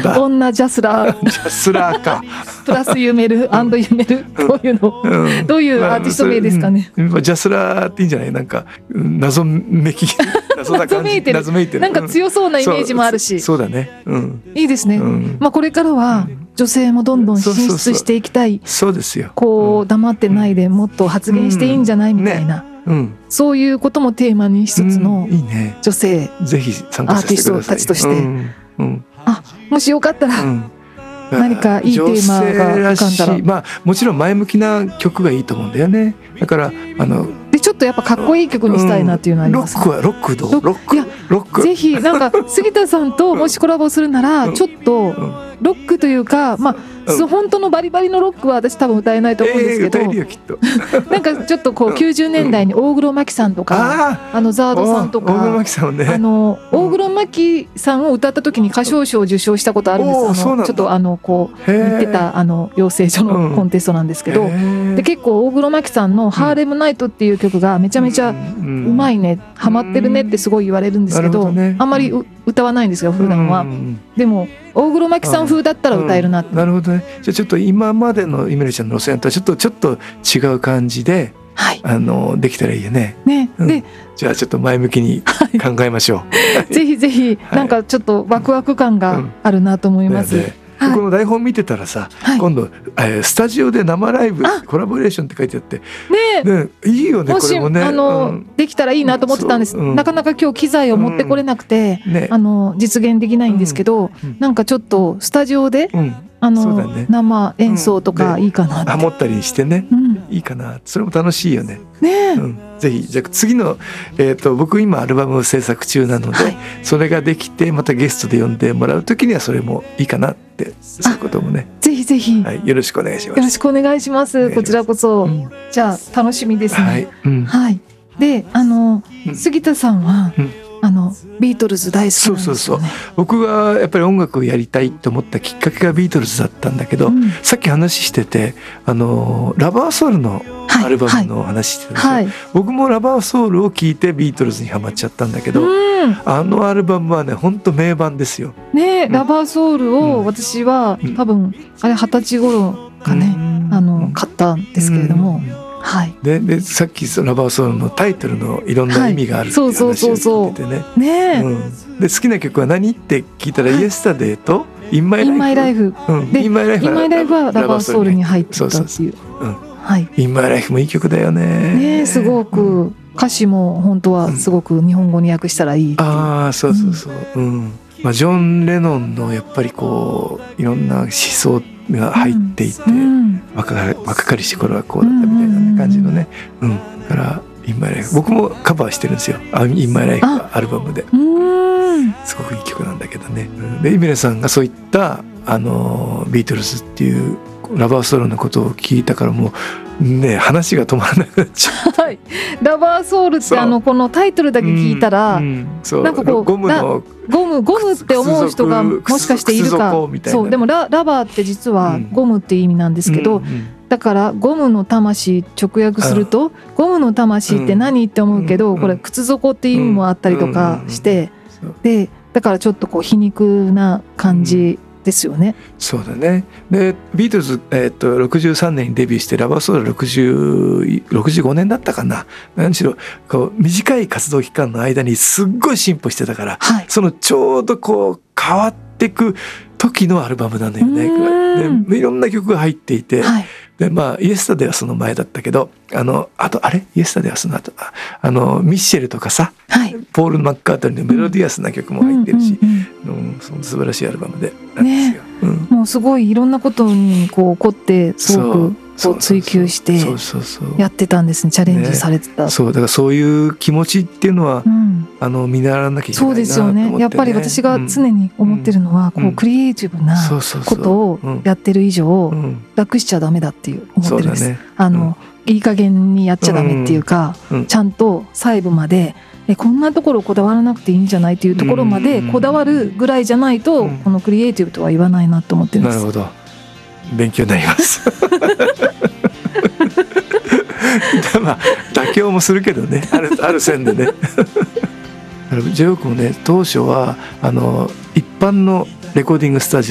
だ。 女ジャスラージャスラーか。 プラスユメル&ユメル、どういうの、どういうアーティスト名ですかね。 ジャスラーっていいんじゃない？なんか謎めき謎な感じ。謎めいてる。 なんか強そうなイメージもあるし。 そうだね。 いいですね。まあこれからは女性もどんどん進出していきたい。 そうですよ。 こう黙ってないでもっと発言していいんじゃないみたいな。そういうこともテーマにしつつの女性アーティストたちとして、もしよかったら何かいいテーマが浮かんだら、 まあもちろん前向きな曲がいいと思うんだよね。だからでちょっとやっぱかっこいい曲にしたいなっていうのはあります。 ロックどう？ロックぜひなんか杉田さんともしコラボするならちょっとロックというか、まあ本当のバリバリのロックは私多分歌えないと思うんですけど、なんかちょっとこう90年代に大黒摩季さんとかザードさんとか、大黒摩季さんを歌った時に歌唱賞を受賞したことあるんです。ちょっとこう言ってた養成所のコンテストなんですけど、で結構大黒摩季さんのハーレムナイトっていう曲がめちゃめちゃうまいね、ハマってるねってすごい言われるんですけど、あんまり歌わないんですよ普段は。でも大黒摩季さん風だったら歌えるなって。 なるほどね。じゃあちょっと今までのイメルちゃんの路線とはちょっと違う感じで、できたらいいよね。でじゃあちょっと前向きに考えましょう。 ぜひぜひなんかちょっとワクワク感があるなと思います。 この台本見てたらさ、今度スタジオで生ライブコラボレーションって書いてあってね、いいよねこれもね。 できたらいいなと思ってたんです。なかなか今日機材を持ってこれなくて実現できないんですけど、なんかちょっとスタジオで生演奏とかいいかなって。 ハモったりしてね、いいかな。それも楽しいよね。ぜひじゃあ次の僕今アルバム制作中なので、それができてまたゲストで呼んでもらう時にはそれもいいかなって、そういうこともね。 ぜひぜひよろしくお願いします。 よろしくお願いします。こちらこそ。じゃあ楽しみですね。で杉田さんはビートルズ大好きなんですよね。 僕がやっぱり音楽をやりたいと思ったきっかけがビートルズだったんだけど、さっき話しててラバーソウルのアルバムの話してたんですよ。僕もラバーソウルを聴いてビートルズにハマっちゃったんだけど、アルバムはね本当名盤ですよ。 ね、ラバーソウルを私は多分あれ20歳頃かね買ったんですけれども。 でさっきラバーソウルのタイトルのいろんな意味があるっていう話を聞いててね。で好きな曲は何って聞いたら「イエスタデー」と「インマイライフ」 で「インマイライフ」はラバーソウルに入ってたっていう。 インマイライフもいい曲だよね。 すごく歌詞も本当はすごく日本語に訳したらいい。 そう。ジョン・レノンのやっぱりこういろんな思想が入っていて、若かりし頃はこうだったみたいな感じのね。だからインマイライフ僕もカバーしてるんですよ。インマイライフはアルバムで。すごくいい曲なんだけどね。でイメレさんがそういったビートルズっていうラバーソウルのことを聞いたからもうね話が止まらなくなっちゃう。 ラバーソウルってこのタイトルだけ聞いたらなんかこうゴムって思う人がもしかしているか。そうでもラバーって実はゴムって意味なんですけど、だからゴムの魂直訳するとゴムの魂って何って思うけど、これ靴底っていう意味もあったりとかして、でだからちょっとこう皮肉な感じですよね。 そうだね。でビートルズ、63年にデビューしてラバーソウル65年だったかな。何しろこう短い活動期間の間にすっごい進歩してたから、そのちょうどこう変わっていく時のアルバムなんだよね。でいろんな曲が入っていて、でイエスタデーはその前だったけどあとイエスタデーはその後ミッシェルとかさ、ポール・マッカートニーのメロディアスな曲も入ってるし、素晴らしいアルバムでなんですよ。 もうすごいいろんなことにこう凝ってすごく追求してやってたんですね。チャレンジされてた。だからそういう気持ちっていうのは見習わなきゃいけないなと思ってね。そうですよね。 やっぱり私が常に思ってるのはこうクリエイティブなことをやってる以上楽しちゃダメだっていう思ってるんです。いい加減にやっちゃダメっていうか、ちゃんと細部までこんなところこだわらなくていいんじゃないっていうところまでこだわるぐらいじゃないとこのクリエイティブとは言わないなと思ってるんです。 なるほど、勉強になります妥協もするけどね、ある線でねジェオ君もね当初は一般のレコーディングスタジオ